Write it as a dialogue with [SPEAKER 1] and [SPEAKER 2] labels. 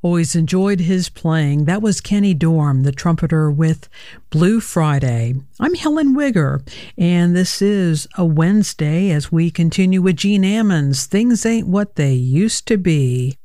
[SPEAKER 1] Always enjoyed his playing. That was Kenny Dorham, the trumpeter, with Blue Friday. I'm Helen Wigger, and this is a Wednesday as we continue with Gene Ammons, Things Ain't What They Used to Be.